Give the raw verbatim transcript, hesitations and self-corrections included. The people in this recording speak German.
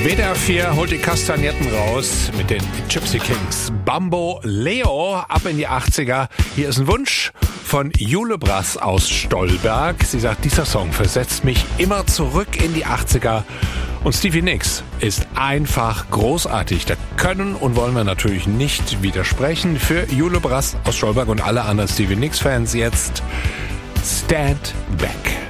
W D R vier holt die Kastagnetten raus mit den Gypsy Kings. Bambo Leo, ab in die achtziger. Hier ist ein Wunsch von Jule Brass aus Stolberg. Sie sagt, dieser Song versetzt mich immer zurück in die achtziger. Und Stevie Nicks ist einfach großartig. Da können und wollen wir natürlich nicht widersprechen. Für Jule Brass aus Stolberg und alle anderen Stevie Nicks Fans jetzt Stand Back.